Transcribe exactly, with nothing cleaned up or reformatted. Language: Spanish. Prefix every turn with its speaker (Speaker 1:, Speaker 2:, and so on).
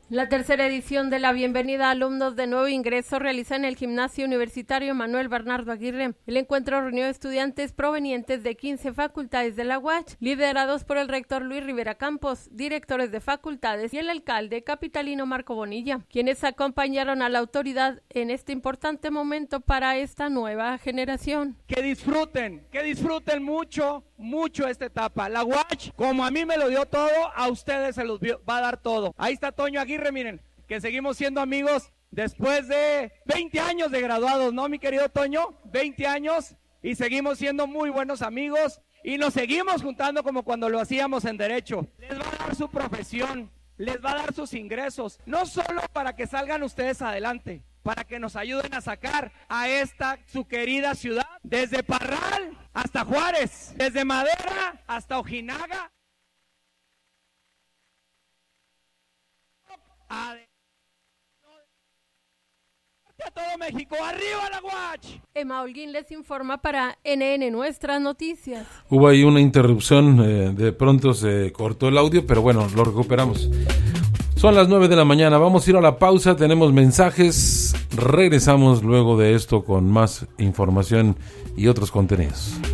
Speaker 1: La tercera edición de la bienvenida a alumnos de nuevo ingreso realiza en el Gimnasio Universitario Manuel Bernardo Aguirre. El encuentro reunió estudiantes provenientes de quince facultades de la U A C H, liderados por el rector Luis Rivera Campos, directores de facultades y el alcalde capitalino Marco Bonilla, quienes acompañaron a la autoridad en este importante momento para esta nueva generación.
Speaker 2: Que disfruten, que disfruten mucho, mucho esta etapa. La U A C H, como a mí me lo dio todo, a ustedes se los va a dar todo. Ahí está Toño Aguirre. Miren, que seguimos siendo amigos después de veinte años de graduados, ¿no, mi querido Toño? veinte años y seguimos siendo muy buenos amigos y nos seguimos juntando como cuando lo hacíamos en Derecho. Les va a dar su profesión, les va a dar sus ingresos, no solo para que salgan ustedes adelante, para que nos ayuden a sacar a esta su querida ciudad, desde Parral hasta Juárez, desde Madera hasta Ojinaga. A, a todo México, arriba la U A C H.
Speaker 1: Emma Holguín les informa para N N Nuestras Noticias.
Speaker 3: Hubo ahí una interrupción, eh, de pronto se cortó el audio, pero bueno, lo recuperamos. Son las nueve de la mañana, vamos a ir a la pausa, tenemos mensajes, regresamos luego de esto con más información y otros contenidos.